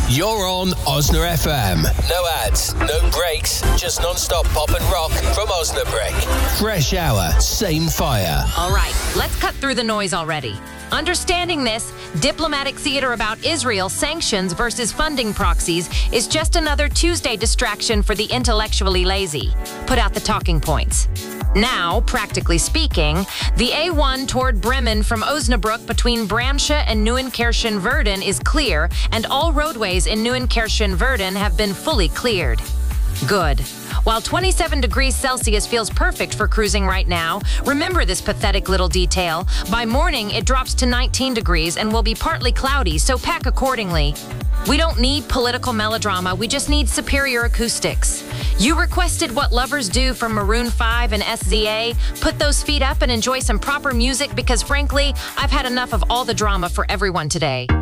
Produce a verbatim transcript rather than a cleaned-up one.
You're on Osna F M. No ads, no breaks, just non-stop pop and rock from Osnabrick. Fresh hour, same fire. All right, let's cut through the noise already. Understanding this, diplomatic theater about Israel, sanctions versus funding proxies is just another Tuesday distraction for the intellectually lazy. Put out the talking points. Now, practically speaking, the A one toward Bremen from Osnabrück between Bramsche and Neuenkirchen-Verden is clear, and all roadways in Neuenkirchen-Verden have been fully cleared. Good. While twenty-seven degrees Celsius feels perfect for cruising right now, remember this pathetic little detail. By morning, it drops to nineteen degrees and will be partly cloudy, so pack accordingly. We don't need political melodrama, we just need superior acoustics. You requested What Lovers Do from Maroon five and S Z A. Put those feet up and enjoy some proper music because, frankly, I've had enough of all the drama for everyone today.